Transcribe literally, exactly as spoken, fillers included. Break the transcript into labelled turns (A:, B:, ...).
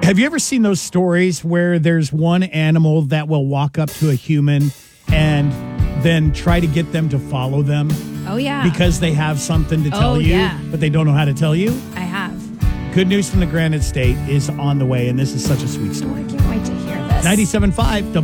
A: Have you ever seen those stories where there's one animal that will walk up to a human and then try to get them to follow them?
B: Oh, yeah.
A: Because they have something to tell
B: oh,
A: you,
B: yeah.
A: but they don't know how to tell you?
B: I have.
A: Good news from the Granite State is on the way, and this is such a sweet story.
B: I can't wait to hear this.
A: ninety-seven point five W